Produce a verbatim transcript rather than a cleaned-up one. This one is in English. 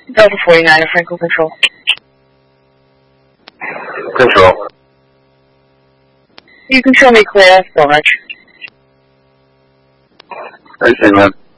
Delta forty-nine, Franco Control. Control. You can show me clear, so much. Hey, man.